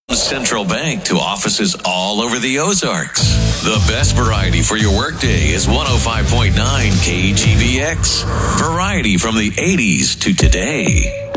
Central Bank to offices all over the Ozarks. The best variety for your workday is 105.9 KGBX. Variety from the 80s to today.